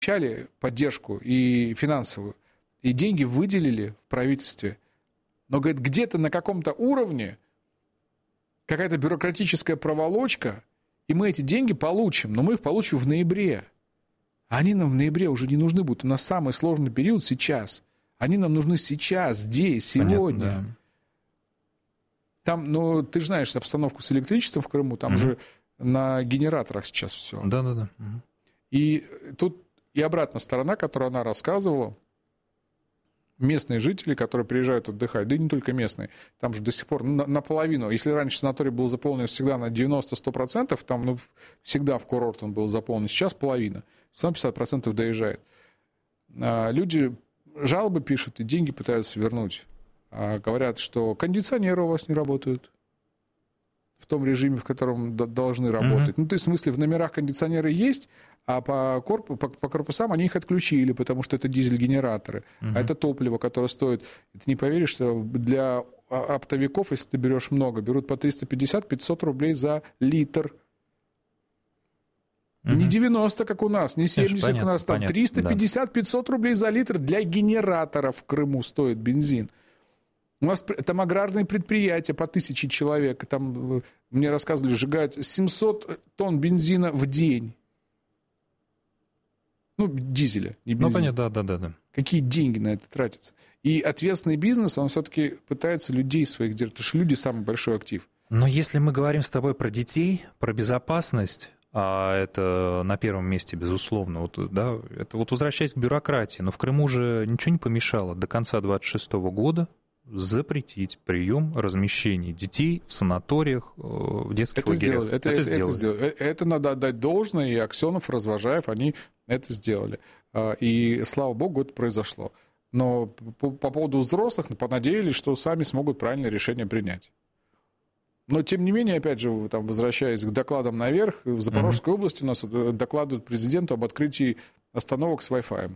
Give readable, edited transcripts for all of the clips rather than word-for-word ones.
обещали поддержку и финансовую, и деньги выделили в правительстве, но, говорит, где-то на каком-то уровне какая-то бюрократическая проволочка, и мы эти деньги получим, но мы их получим в ноябре. А они нам в ноябре уже не нужны будут. У нас самый сложный период сейчас. Они нам нужны сейчас, здесь, сегодня. Понятно, да. Там, ну, ты же знаешь обстановку с электричеством в Крыму, там же на генераторах сейчас все. Да. И тут и обратная сторона, которую она рассказывала, местные жители, которые приезжают отдыхать, да и не только местные, там же до сих пор наполовину, если раньше санаторий был заполнен всегда на 90-100%, там ну, всегда в курорт он был заполнен, сейчас половина, 150% доезжает. Люди жалобы пишут и деньги пытаются вернуть. Говорят, что кондиционеры у вас не работают в том режиме, в котором должны работать. Ну, то есть, в смысле, в номерах кондиционеры есть, а по корпусам они их отключили, потому что это дизель-генераторы. А это топливо, которое стоит... Ты не поверишь, что для оптовиков, если ты берешь много, берут по 350-500 рублей за литр. Не 90, как у нас, не 70, как у нас. Там 350-500 рублей за литр для генераторов в Крыму стоит бензин. У нас там аграрные предприятия по 1000 человек. Там, мне рассказывали, сжигают 700 тонн бензина в день. Ну, дизеля, не бензина. Ну, понятно, да. Какие деньги на это тратятся? И ответственный бизнес, он все-таки пытается людей своих держать, потому что люди самый большой актив. Но если мы говорим с тобой про детей, про безопасность, а это на первом месте, безусловно, вот, да, это вот возвращаясь к бюрократии, но в Крыму же ничего не помешало до конца 2026 года запретить прием размещения детей в санаториях, в детских лагерях. Это сделали. Это надо отдать должное, и Аксенов, Развожаев, они это сделали. И, слава богу, это произошло. Но по поводу взрослых понадеялись, что сами смогут правильное решение принять. Но, тем не менее, опять же, там, возвращаясь к докладам наверх, в Запорожской области у нас докладывают президенту об открытии остановок с Wi-Fi.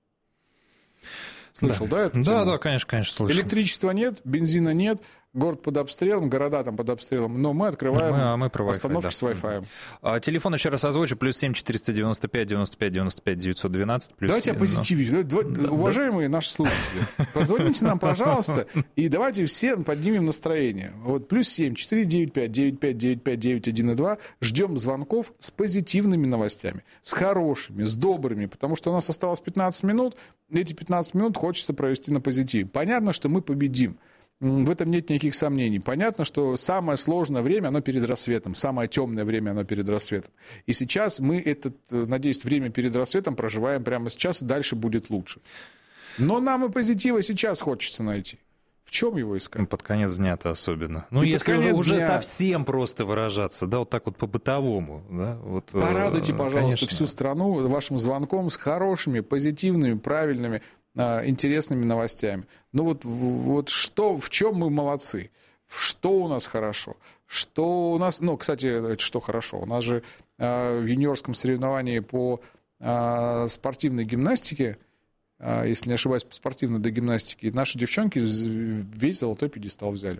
Слышал, да? Да, конечно, слышал. Электричества нет, бензина нет, город под обстрелом, города там под обстрелом, но мы открываем остановки с Wi-Fi. Телефон еще раз озвучу, +7 495 95 95 912. Давайте о позитиве. Уважаемые наши слушатели, позвоните нам, пожалуйста, и давайте все поднимем настроение. Вот +7 495 95 95 912. Ждем звонков с позитивными новостями, с хорошими, с добрыми, потому что у нас осталось 15 минут, эти 15 минут хочется провести на позитиве. Понятно, что мы победим. В этом нет никаких сомнений. Понятно, что самое сложное время, оно перед рассветом, самое темное время, оно перед рассветом. И сейчас мы это, надеюсь, время перед рассветом проживаем прямо сейчас, и дальше будет лучше. Но нам и позитива сейчас хочется найти. В чем его искать? Под конец дня-то особенно. Ну, если уже совсем просто выражаться, да, вот так вот по-бытовому. Да, вот, порадуйте, пожалуйста, всю страну вашим звонком с хорошими, позитивными, правильными, интересными новостями. Ну вот что, в чем мы молодцы? Что у нас хорошо? Что у нас... Ну, кстати, что хорошо? У нас же в юниорском соревновании по спортивной гимнастике, если не ошибаюсь, по спортивной гимнастике, наши девчонки весь золотой пьедестал взяли.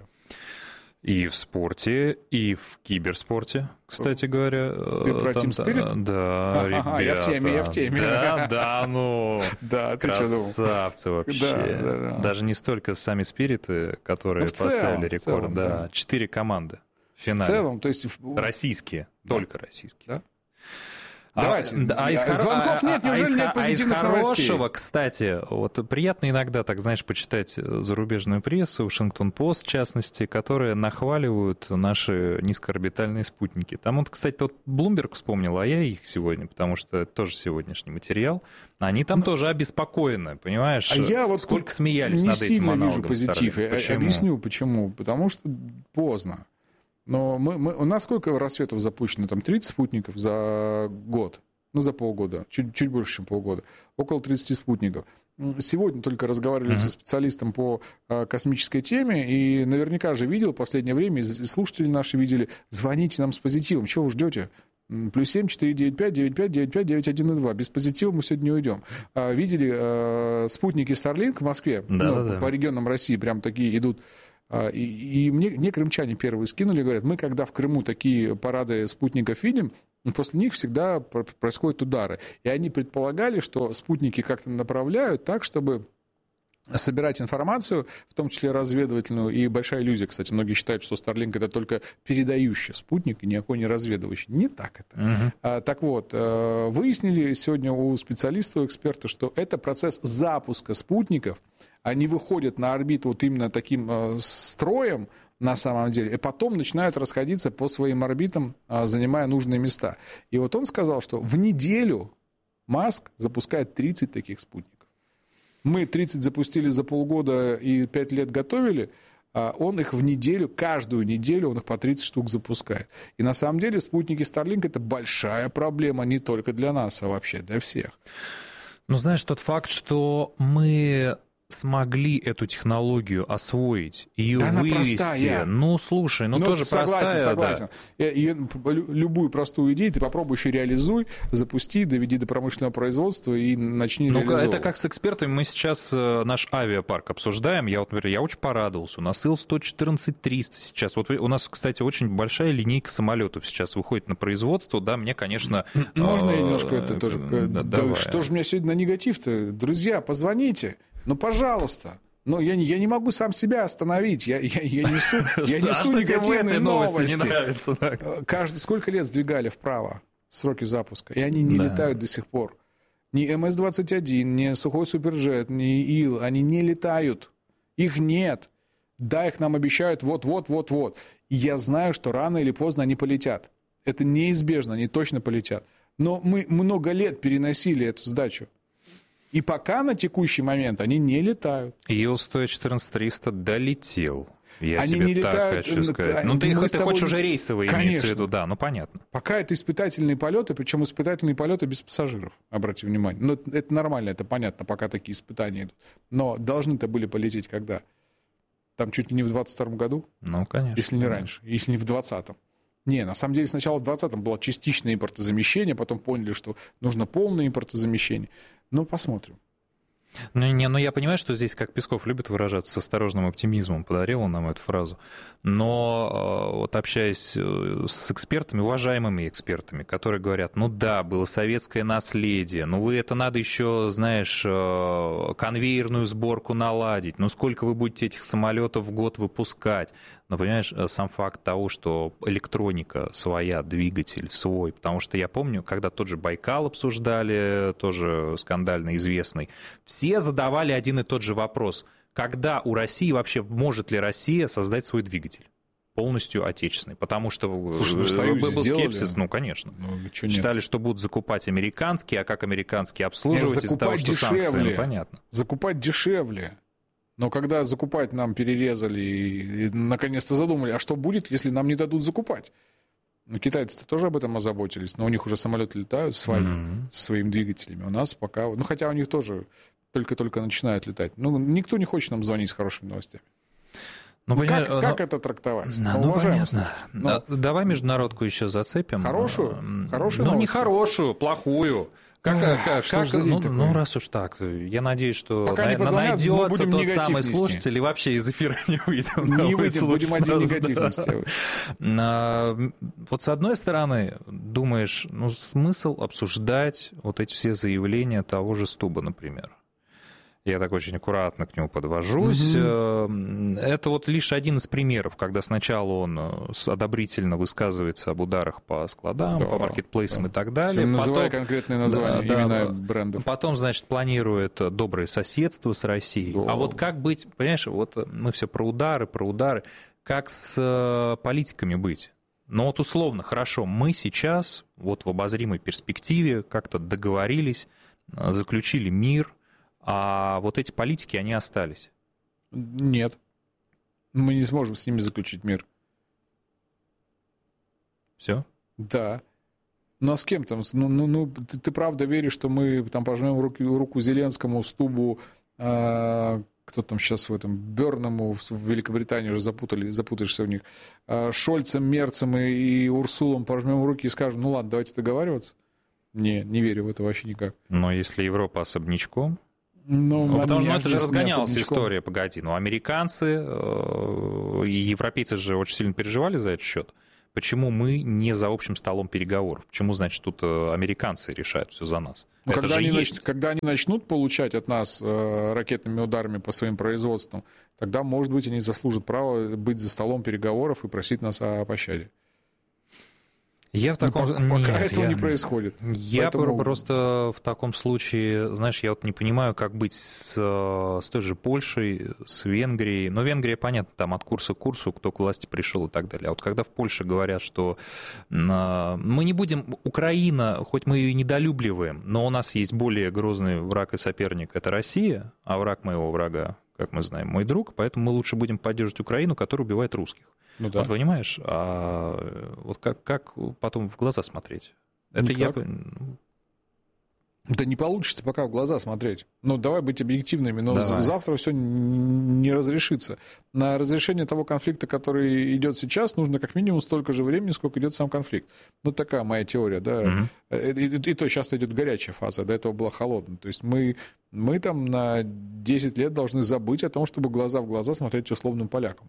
И в спорте, и в киберспорте, кстати говоря. Ты про Team Spirit? Да, ребята. Я в теме. Да, ну, красавцы вообще. Даже не столько сами спириты, которые поставили рекорд, да. 4 команды в финале. В целом, то есть... Российские, только российские. Да? Давайте. Звонков нет, неужели нет позитивных новостей? Хорошего, кстати, вот приятно иногда, так знаешь, почитать зарубежную прессу, Вашингтон-Пост, в частности, которые нахваливают наши низкоорбитальные спутники. Там вот, кстати, вот Bloomberg вспомнил, а я их сегодня, потому что это тоже сегодняшний материал. Они там тоже обеспокоены, понимаешь? А я вот сколько смеялись над этим аналогом. Не сильно вижу позитив. Объясню, почему. Потому что поздно. Но у нас сколько рассветов запущено? Там 30 спутников за год, ну, за полгода, чуть больше, чем полгода. Около 30 спутников. Сегодня только разговаривали со специалистом по космической теме, и наверняка же видел в последнее время, и слушатели наши видели, звоните нам с позитивом, чего вы ждете? +7 495 95 95 912. Без позитива мы сегодня не уйдем. Видели спутники Starlink в Москве? По регионам России прям такие идут. И мне крымчане первые скинули, говорят, мы когда в Крыму такие парады спутников видим, После них всегда происходят удары. И они предполагали, что спутники как-то направляют так, чтобы собирать информацию, в том числе разведывательную, и большая иллюзия, кстати. Многие считают, что Starlink — это только передающий спутник, и никакой не разведывающий. Не так это. Так вот, выяснили сегодня у специалистов, у эксперта, что это процесс запуска спутников. Они выходят на орбиту вот именно таким строем, на самом деле, и потом начинают расходиться по своим орбитам, занимая нужные места. И вот он сказал, что в неделю Маск запускает 30 таких спутников. Мы 30 запустили за полгода и 5 лет готовили, а он их в неделю, каждую неделю он их по 30 штук запускает. И на самом деле спутники Starlink — это большая проблема не только для нас, а вообще для всех. Ну, знаешь, тот факт, что мы смогли эту технологию освоить, ее вывести. Простая. Ну, слушай, тоже простая. Согласен. Да. Любую простую идею ты попробуй еще реализуй, запусти, доведи до промышленного производства и начни реализовывать. Это как с экспертами. Мы сейчас наш авиапарк обсуждаем. Я очень порадовался. У нас Ил-114-300 сейчас. Вот у нас, кстати, очень большая линейка самолетов сейчас выходит на производство. Да, мне, конечно... Можно я немножко это тоже... Да, что же у меня сегодня на негатив-то? Друзья, позвоните. Ну, пожалуйста. Но я не могу сам себя остановить. Я несу негативные новости. Не нравится, да? Сколько лет сдвигали вправо сроки запуска, и они не летают до сих пор. Ни МС-21, ни Сухой Суперджет, ни Ил, они не летают. Их нет. Да, их нам обещают вот-вот-вот-вот. И я знаю, что рано или поздно они полетят. Это неизбежно, они точно полетят. Но мы много лет переносили эту сдачу. И пока на текущий момент они не летают. Ил-114-300 долетел. Я они тебе не так летают, хочу сказать. Ну, ты хочешь уже рейсовые, имеешь в виду, да, ну понятно. Пока это испытательные полеты, причем испытательные полеты без пассажиров, обрати внимание. Ну, это нормально, это понятно, пока такие испытания идут. Но должны-то были полететь когда? Там чуть ли не в 22-м году? Ну, конечно. Если не раньше, если не в 20-м. Не, на самом деле сначала в 20-м было частичное импортозамещение, потом поняли, что нужно полное импортозамещение. Ну, посмотрим. Ну, я понимаю, что здесь, как Песков любит выражаться, с осторожным оптимизмом, подарил он нам эту фразу. Но вот общаясь с экспертами, уважаемыми экспертами, которые говорят, ну да, было советское наследие, ну вы это надо еще, знаешь, конвейерную сборку наладить, ну сколько вы будете этих самолетов в год выпускать. Но, понимаешь, сам факт того, что электроника своя, двигатель свой, потому что я помню, когда тот же Байкал обсуждали, тоже скандально известный, все задавали один и тот же вопрос. Когда у России вообще, может ли Россия создать свой двигатель? Полностью отечественный. Потому что был скепсис, ну, конечно. Считали, что будут закупать американские, а как американские обслуживать из-за того, что санкции, ну, понятно. Закупать дешевле. Но когда закупать нам перерезали и наконец-то задумали, а что будет, если нам не дадут закупать? Ну, китайцы-то тоже об этом озаботились, но у них уже самолеты летают со своими двигателями. У нас пока... Ну, хотя у них тоже только-только начинают летать. Ну, никто не хочет нам звонить с хорошими новостями. Как это трактовать? Понятно. Давай международку еще зацепим. Хорошую новость? Ну, не хорошую, плохую. Ну, раз уж так, я надеюсь, что найдется тот самый слушатель, и вообще из эфира не выйдем. Не выйдем, будем один негатив нести. Вот с одной стороны, думаешь, ну, смысл обсуждать вот эти все заявления того же Стуба, например. Я так очень аккуратно к нему подвожусь. Это вот лишь один из примеров, когда сначала он одобрительно высказывается об ударах по складам, по маркетплейсам и так далее. Называя конкретные названия, имена брендов. Потом, значит, планирует доброе соседство с Россией. А вот как быть, понимаешь, вот мы все про удары, как с политиками быть? Ну вот условно, хорошо, мы сейчас вот в обозримой перспективе как-то договорились, заключили мир, а вот эти политики, они остались. Нет. Мы не сможем с ними заключить мир. Все? Да. Ну а с кем там? Ты правда веришь, что мы там пожмем руку Зеленскому, Стубу, кто там сейчас в этом, Бёрному, в Великобритании уже запутаешься в них, Шольцем, Мерцем и Урсулом пожмем руки и скажем, ну ладно, давайте договариваться? Не верю в это вообще никак. Но если Европа особнячком... потому что это же разгонялась история, погоди. Но американцы и европейцы же очень сильно переживали за этот счет. Почему мы не за общим столом переговоров? Почему, значит, тут американцы решают все за нас? Но когда они начнут получать от нас ракетными ударами по своим производствам, тогда, может быть, они заслужат право быть за столом переговоров и просить нас о пощаде. Пока этого не происходит. Просто в таком случае, знаешь, я вот не понимаю, как быть с той же Польшей, с Венгрией. Но Венгрия, понятно, там от курса к курсу, кто к власти пришел и так далее. А вот когда в Польше говорят, что мы не будем... Украина, хоть мы ее недолюбливаем, но у нас есть более грозный враг и соперник, это Россия, а враг моего врага, как мы знаем, мой друг, поэтому мы лучше будем поддерживать Украину, которая убивает русских. Ну, да. Вот понимаешь, вот как потом в глаза смотреть? Это никак. Да не получится пока в глаза смотреть. Ну, давай быть объективными, но завтра все не разрешится. На разрешение того конфликта, который идет сейчас, нужно как минимум столько же времени, сколько идет сам конфликт. Ну, такая моя теория, да. И то сейчас идет горячая фаза, до этого была холодная. То есть мы там на 10 лет должны забыть о том, чтобы глаза в глаза смотреть условным полякам.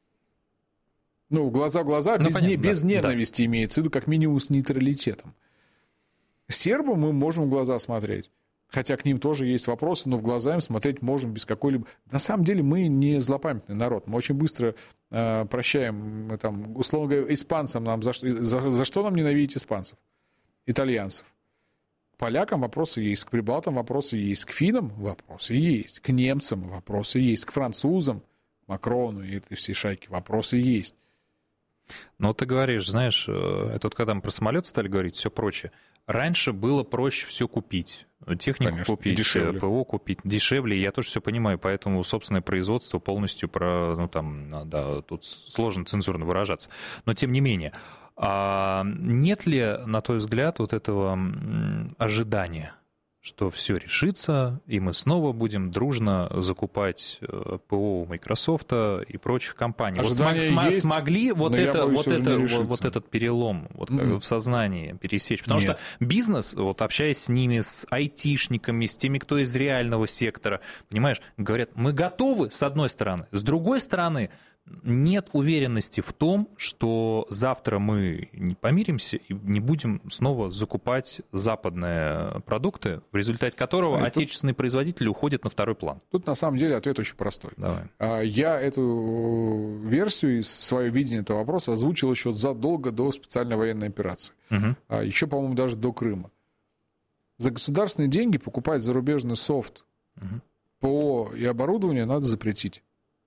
Ну, глаза в глаза, без ненависти имеется в виду, как минимум с нейтралитетом. Сербам мы можем в глаза смотреть. Хотя к ним тоже есть вопросы, но в глаза им смотреть можем без какой-либо... На самом деле мы не злопамятный народ. Мы очень быстро прощаем, там, условно говоря, испанцам. За что нам ненавидеть испанцев? Итальянцев. К полякам вопросы есть, к прибалтам вопросы есть, к финнам вопросы есть, к немцам вопросы есть, к французам, Макрону и этой всей шайке вопросы есть. Но ты говоришь, знаешь, это вот когда мы про самолет стали говорить, все прочее. Раньше было проще все купить. Технику, конечно, купить, дешевле. ПО купить. Дешевле, я тоже все понимаю, поэтому собственное производство полностью тут сложно цензурно выражаться. Но тем не менее, нет ли, на твой взгляд, вот этого ожидания, что все решится, и мы снова будем дружно закупать ПО у Microsoft и прочих компаний? Смогли этот перелом в сознании пересечь? Потому что бизнес, вот общаясь с ними, с айтишниками, с теми, кто из реального сектора, понимаешь, говорят, мы готовы, с одной стороны, с другой стороны, нет уверенности в том, что завтра мы не помиримся и не будем снова закупать западные продукты, в результате которого отечественные производители уходят на второй план. Тут на самом деле ответ очень простой. Давай. Я эту версию и свое видение этого вопроса озвучил еще задолго до специальной военной операции. Еще, по-моему, даже до Крыма. За государственные деньги покупать зарубежный софт, ПО и оборудование надо запретить.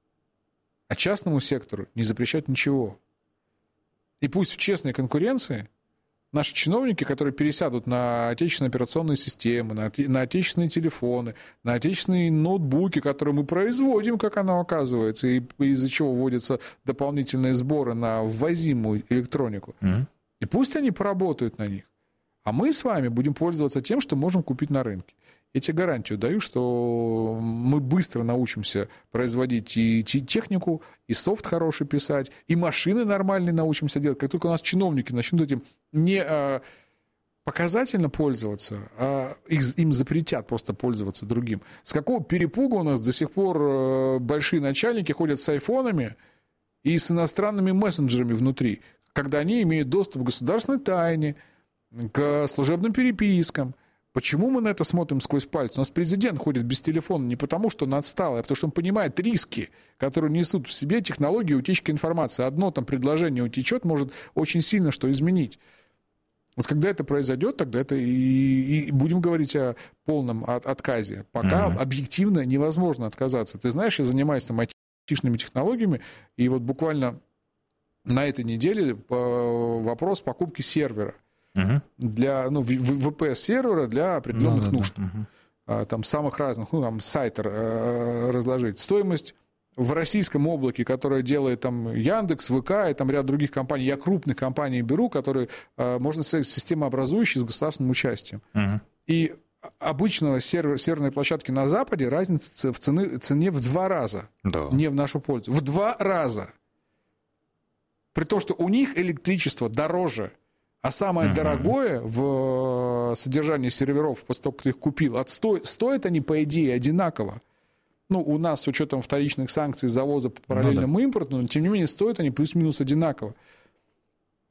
А частному сектору не запрещать ничего. И пусть в честной конкуренции наши чиновники, которые пересядут на отечественные операционные системы, на отечественные телефоны, на отечественные ноутбуки, которые мы производим, как оно оказывается, и из-за чего вводятся дополнительные сборы на ввозимую электронику. И пусть они поработают на них. А мы с вами будем пользоваться тем, что можем купить на рынке. Я тебе гарантию даю, что мы быстро научимся производить и технику, и софт хороший писать, и машины нормальные научимся делать. Как только у нас чиновники начнут этим не показательно пользоваться, а им запретят просто пользоваться другим. С какого перепуга у нас до сих пор большие начальники ходят с айфонами и с иностранными мессенджерами внутри, когда они имеют доступ к государственной тайне, к служебным перепискам. Почему мы на это смотрим сквозь пальцы? У нас президент ходит без телефона не потому, что он отсталый, а потому что он понимает риски, которые несут в себе технологии утечки информации. Одно там предложение утечет, может очень сильно что изменить. Вот когда это произойдет, тогда это и будем говорить о полном отказе. Пока объективно невозможно отказаться. Ты знаешь, я занимаюсь там айтишными технологиями, и вот буквально на этой неделе вопрос покупки сервера. Для VPS-сервера для определенных нужд. Там самых разных, там сайт разложить. Стоимость в российском облаке, которое делает там Яндекс, ВК и там ряд других компаний, я крупных компаний беру, которые, можно сказать, системообразующие с государственным участием. И обычного серверной площадки на Западе разница в цене в 2 раза. Не в нашу пользу. В 2 раза. При том, что у них электричество дороже. А самое дорогое в содержании серверов, после того, как ты их купил, стоят они, по идее, одинаково. Ну, у нас с учетом вторичных санкций завоза по параллельному импорту, но, тем не менее, стоят они плюс-минус одинаково.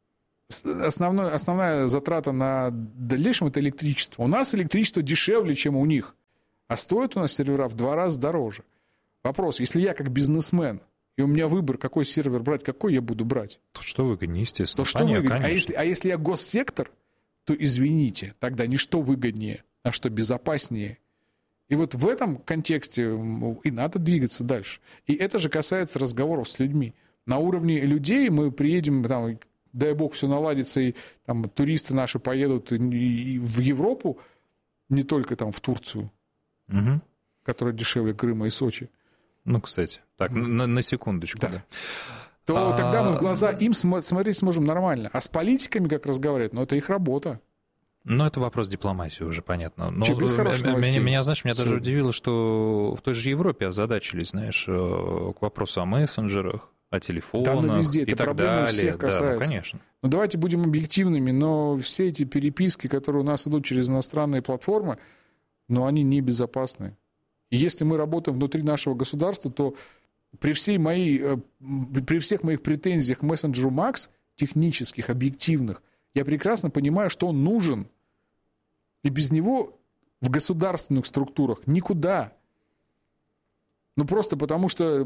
основная затрата на дальнейшем — это электричество. У нас электричество дешевле, чем у них, а стоит у нас сервера в 2 раза дороже. Вопрос, если я как бизнесмен, и у меня выбор, какой сервер брать, какой я буду брать? То что выгоднее, естественно. То что выгоднее? А если я госсектор, то, извините, тогда не что выгоднее, а что безопаснее. И вот в этом контексте и надо двигаться дальше. И это же касается разговоров с людьми. На уровне людей мы приедем, там, дай бог, все наладится, и там, туристы наши поедут и в Европу, не только там, в Турцию, которая дешевле Крыма и Сочи. Ну, кстати, так, на секундочку. Да. То тогда мы в глаза им смотреть сможем нормально. А с политиками как разговаривать, это их работа. Ну, это вопрос дипломатии уже, понятно. Но без хороших новостей. меня даже удивило, что в той же Европе озадачились, знаешь, к вопросу о мессенджерах, о телефонах, да, везде. И Это так далее. Всех касается. Да, конечно. Ну, давайте будем объективными, но все эти переписки, которые у нас идут через иностранные платформы, они небезопасны. И если мы работаем внутри нашего государства, то при всех моих претензиях к мессенджеру Макс, технических, объективных, я прекрасно понимаю, что он нужен. И без него в государственных структурах никуда. Просто потому что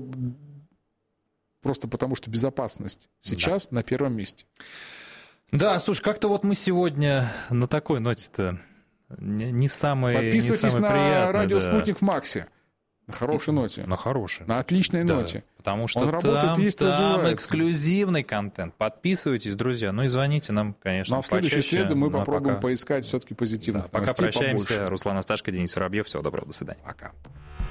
безопасность сейчас на первом месте. Да, слушай, как-то вот мы сегодня на такой ноте-то не самой Подписывайтесь на приятной, радио «Спутник» в Максе. На хорошей ноте. На хорошей. На отличной ноте. Потому что он работает, там эксклюзивный контент. Подписывайтесь, друзья. И звоните нам, конечно, в следующую среду мы попробуем пока поискать все-таки позитивных новостей пока прощаемся. побольше. Руслан Асташко, Денис Воробьев. Всего доброго, до свидания. Пока.